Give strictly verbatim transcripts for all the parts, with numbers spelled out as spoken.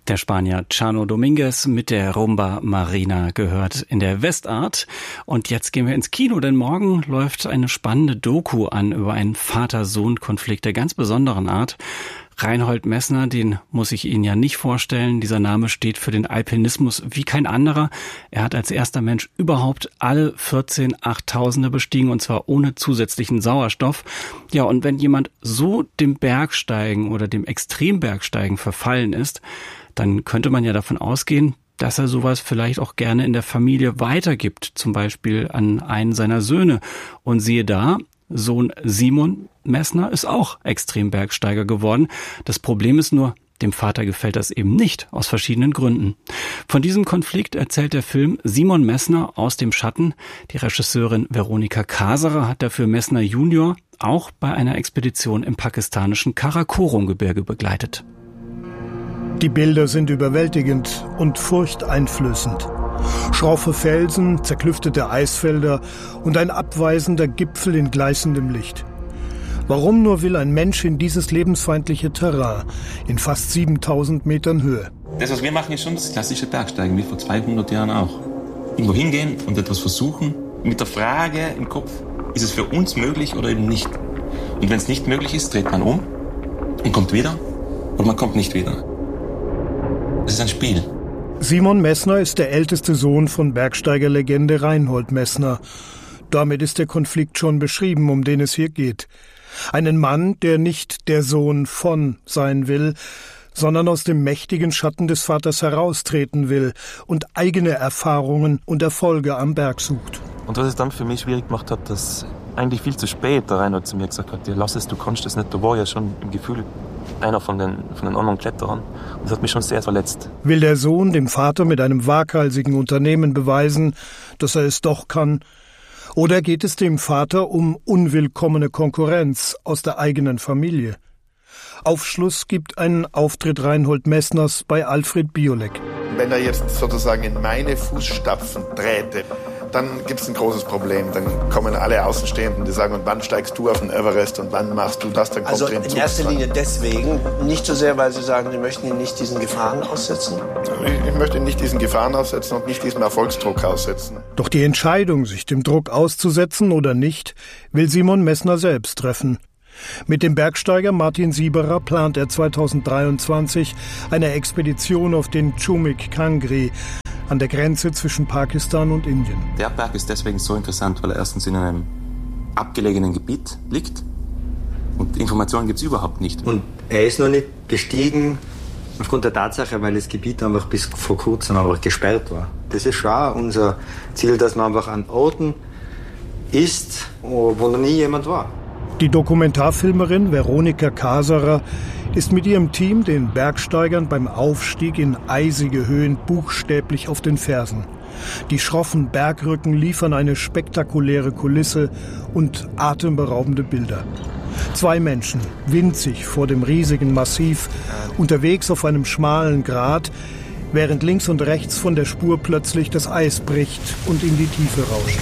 Der Spanier Chano Dominguez mit der Rumba Marina gehört in der Westart. Und jetzt gehen wir ins Kino, denn morgen läuft eine spannende Doku an über einen Vater-Sohn-Konflikt der ganz besonderen Art. Reinhold Messner, den muss ich Ihnen ja nicht vorstellen. Dieser Name steht für den Alpinismus wie kein anderer. Er hat als erster Mensch überhaupt alle vierzehn Achttausender bestiegen, und zwar ohne zusätzlichen Sauerstoff. Ja, und wenn jemand so dem Bergsteigen oder dem Extrembergsteigen verfallen ist, dann könnte man ja davon ausgehen, dass er sowas vielleicht auch gerne in der Familie weitergibt, zum Beispiel an einen seiner Söhne. Und siehe da, Sohn Simon Messner ist auch Extrembergsteiger geworden. Das Problem ist nur, dem Vater gefällt das eben nicht, aus verschiedenen Gründen. Von diesem Konflikt erzählt der Film Simon Messner aus dem Schatten. Die Regisseurin Veronika Kaserer hat dafür Messner Junior auch bei einer Expedition im pakistanischen Karakorum-Gebirge begleitet. Die Bilder sind überwältigend und furchteinflößend. Schroffe Felsen, zerklüftete Eisfelder und ein abweisender Gipfel in gleißendem Licht. Warum nur will ein Mensch in dieses lebensfeindliche Terrain in fast siebentausend Metern Höhe? Das, was wir machen, ist schon das klassische Bergsteigen, wie vor zweihundert Jahren auch. Irgendwo hingehen und etwas versuchen, mit der Frage im Kopf, ist es für uns möglich oder eben nicht? Und wenn es nicht möglich ist, dreht man um und kommt wieder oder man kommt nicht wieder. Es ist ein Spiel. Simon Messner ist der älteste Sohn von Bergsteigerlegende Reinhold Messner. Damit ist der Konflikt schon beschrieben, um den es hier geht. Einen Mann, der nicht der Sohn von sein will, sondern aus dem mächtigen Schatten des Vaters heraustreten will und eigene Erfahrungen und Erfolge am Berg sucht. Und was es dann für mich schwierig gemacht hat, dass eigentlich viel zu spät der Reinhold zu mir gesagt hat, ja, lass es, du kannst das nicht. Da war ja schon im Gefühl einer von den, von den anderen Kletterern. Und das hat mich schon sehr verletzt. Will der Sohn dem Vater mit einem waghalsigen Unternehmen beweisen, dass er es doch kann? Oder geht es dem Vater um unwillkommene Konkurrenz aus der eigenen Familie? Aufschluss gibt ein Auftritt Reinhold Messners bei Alfred Biolek. Wenn er jetzt sozusagen in meine Fußstapfen träte, dann gibt es ein großes Problem. Dann kommen alle Außenstehenden, die sagen, und wann steigst du auf den Everest und wann machst du das? Dann kommt also in erster Linie deswegen, nicht so sehr, weil Sie sagen, Sie möchten ihn nicht diesen Gefahren aussetzen? Ich, ich möchte ihn nicht diesen Gefahren aussetzen und nicht diesem Erfolgsdruck aussetzen. Doch die Entscheidung, sich dem Druck auszusetzen oder nicht, will Simon Messner selbst treffen. Mit dem Bergsteiger Martin Sieberer plant er zweitausenddreiundzwanzig eine Expedition auf den Chumik Kangri an der Grenze zwischen Pakistan und Indien. Der Berg ist deswegen so interessant, weil er erstens in einem abgelegenen Gebiet liegt und Informationen gibt es überhaupt nicht. Und er ist noch nicht bestiegen aufgrund der Tatsache, weil das Gebiet einfach bis vor kurzem einfach gesperrt war. Das ist schon auch unser Ziel, dass man einfach an Orten ist, wo noch nie jemand war. Die Dokumentarfilmerin Veronika Kaserer ist mit ihrem Team den Bergsteigern beim Aufstieg in eisige Höhen buchstäblich auf den Fersen. Die schroffen Bergrücken liefern eine spektakuläre Kulisse und atemberaubende Bilder. Zwei Menschen, winzig vor dem riesigen Massiv, unterwegs auf einem schmalen Grat, während links und rechts von der Spur plötzlich das Eis bricht und in die Tiefe rauscht.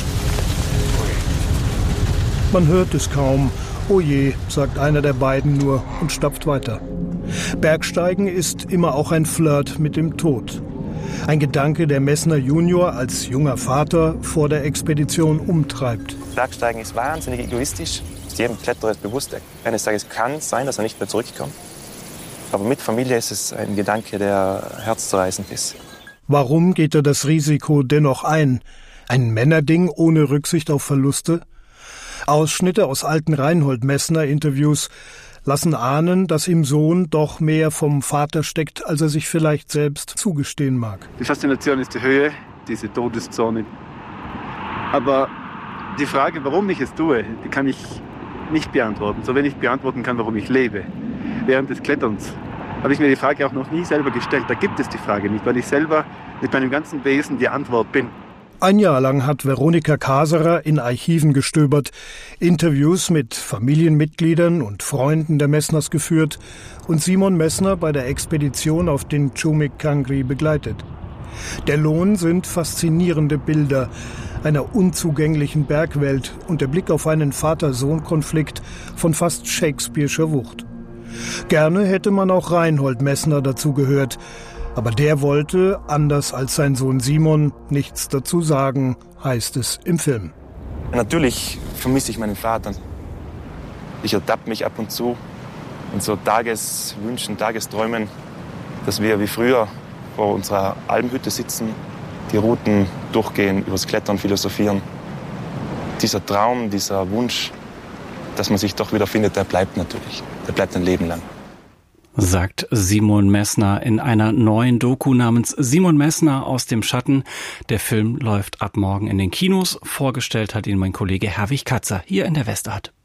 Man hört es kaum. Oh je, sagt einer der beiden nur und stapft weiter. Bergsteigen ist immer auch ein Flirt mit dem Tod. Ein Gedanke, der Messner Junior als junger Vater vor der Expedition umtreibt. Bergsteigen ist wahnsinnig egoistisch. Ist jedem Kletterer bewusst. Eines Tages kann es sein, dass er nicht mehr zurückkommt. Aber mit Familie ist es ein Gedanke, der herzzerreißend ist. Warum geht er das Risiko dennoch ein? Ein Männerding ohne Rücksicht auf Verluste? Ausschnitte aus alten Reinhold-Messner-Interviews lassen ahnen, dass im Sohn doch mehr vom Vater steckt, als er sich vielleicht selbst zugestehen mag. Die Faszination ist die Höhe, diese Todeszone. Aber die Frage, warum ich es tue, die kann ich nicht beantworten. So wenig beantworten kann, warum ich lebe. Während des Kletterns habe ich mir die Frage auch noch nie selber gestellt. Da gibt es die Frage nicht, weil ich selber mit meinem ganzen Wesen die Antwort bin. Ein Jahr lang hat Veronika Kaserer in Archiven gestöbert, Interviews mit Familienmitgliedern und Freunden der Messners geführt und Simon Messner bei der Expedition auf den Chumik Kangri begleitet. Der Lohn sind faszinierende Bilder einer unzugänglichen Bergwelt und der Blick auf einen Vater-Sohn-Konflikt von fast Shakespeare'scher Wucht. Gerne hätte man auch Reinhold Messner dazu gehört, Aber der wollte, anders als sein Sohn Simon, nichts dazu sagen, heißt es im Film. Natürlich vermisse ich meinen Vater. Ich ertappe mich ab und zu in so Tageswünschen, Tagesträumen, dass wir wie früher vor unserer Almhütte sitzen, die Routen durchgehen, übers Klettern philosophieren. Dieser Traum, dieser Wunsch, dass man sich doch wieder findet, der bleibt natürlich. Der bleibt ein Leben lang. Sagt Simon Messner in einer neuen Doku namens Simon Messner aus dem Schatten. Der Film läuft ab morgen in den Kinos. Vorgestellt hat ihn mein Kollege Herwig Katzer hier in der Westart.